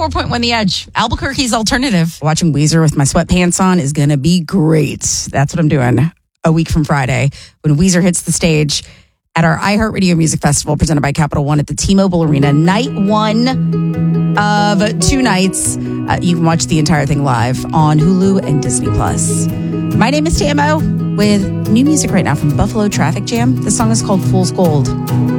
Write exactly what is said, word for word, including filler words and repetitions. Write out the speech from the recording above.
four point one The Edge, Albuquerque's alternative. Watching Weezer with my sweatpants on is going to be great. That's what I'm doing a week from Friday when Weezer hits the stage at our iHeartRadio Music Festival presented by Capital One at the T-Mobile Arena. Night one of two nights. Uh, you can watch the entire thing live on Hulu and Disney Plus. My name is Tamo with new music right now from Buffalo Traffic Jam. The song is called Fool's Gold.